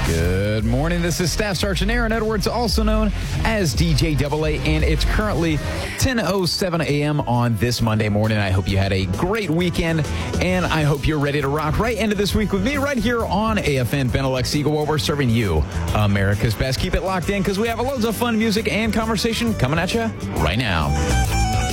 Good morning. This is Staff Sergeant Aaron Edwards, also known as DJ AA, and it's currently 10:07 a.m. on this Monday morning. I hope you had a great weekend, and I hope you're ready to rock right into this week with me right here on AFN Benelux Eagle, where we're serving you America's best. Keep it locked in because we have loads of fun music and conversation coming at you right now.